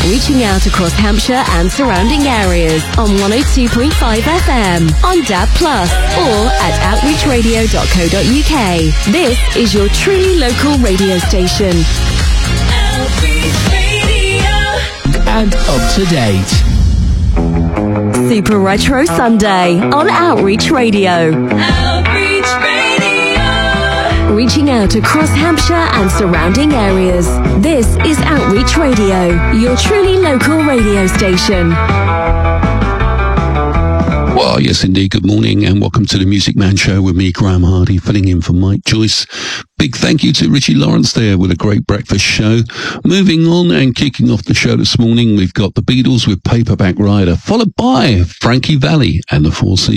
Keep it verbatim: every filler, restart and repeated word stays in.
reaching out across Hampshire and surrounding areas on one oh two point five F M, on D A B plus, or at outreach radio dot co dot U K. This is your truly local radio station. Outreach Radio. And up to date. Super Retro Sunday on Outreach Radio. Outreach Radio. Reaching out across Hampshire and surrounding areas. This is Outreach Radio, your truly local radio station. Well, yes, indeed. Good morning and welcome to the Music Man Show with me, Graham Hardy, filling in for Mike Joyce. Big thank you to Richie Lawrence there with a great breakfast show. Moving on and kicking off the show this morning, we've got the Beatles with Paperback Rider, followed by Frankie Valli and the Four Seasons.